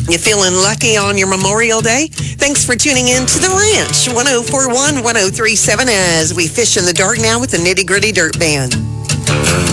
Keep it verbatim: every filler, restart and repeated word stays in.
You feeling lucky on your Memorial Day? Thanks for tuning in to The Ranch, one oh four one, one oh three seven, as we fish in the dark now with the Nitty Gritty Dirt Band.